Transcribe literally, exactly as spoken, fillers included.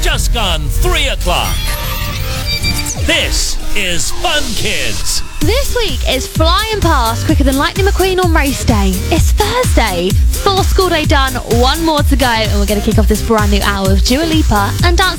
just gone three o'clock. This is Fun Kids. This week is flying past quicker than Lightning McQueen on race day. It's Thursday. Four school day done, one more to go, and we're going to kick off this brand new hour with Dua Lipa and Dance